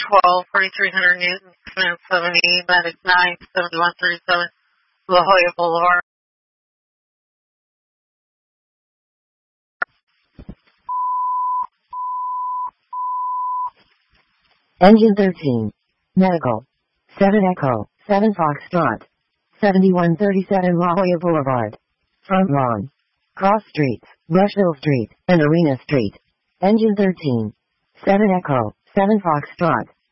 12, 4,300 Newton, Command 70, Medic 9, 7137, La Jolla Boulevard. Engine 13. Medical. 7 Echo, 7 Foxtrot. 7137 La Jolla Boulevard. Front lawn. Cross Streets, Rushville Street, and Arena Street. Engine 13. 7 Echo, 7 Foxtrot.